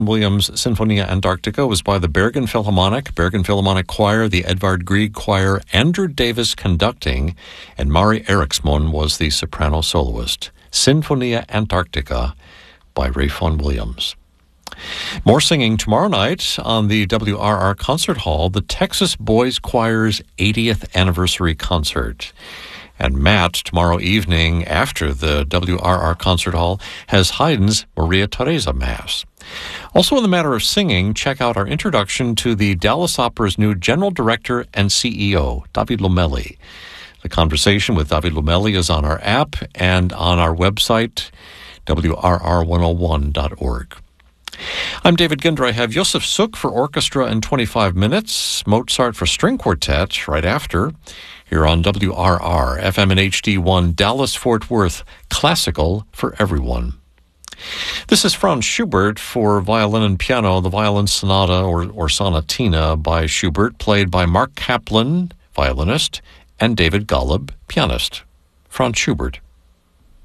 Williams' Sinfonia Antarctica was by the Bergen Philharmonic Choir, the Edvard Grieg Choir, Andrew Davis conducting, and Mari Eriksson was the soprano soloist. Sinfonia Antarctica by Ralph Vaughan Williams. More singing tomorrow night on the WRR Concert Hall, the Texas Boys Choir's 80th anniversary concert. And Matt, tomorrow evening after the WRR Concert Hall, has Haydn's Maria Theresa Mass. Also in the matter of singing, check out our introduction to the Dallas Opera's new General Director and CEO, David Lomeli. The conversation with David Lomeli is on our app and on our website, WRR101.org. I'm David Ginder. I have Josef Suk for orchestra in 25 minutes, Mozart for string quartet right after, here on WRR, FM and HD1, Dallas-Fort Worth, classical for everyone. This is Franz Schubert for violin and piano, the Violin Sonata or Sonatina by Schubert, played by Mark Kaplan, violinist, and David Golub, pianist. Franz Schubert.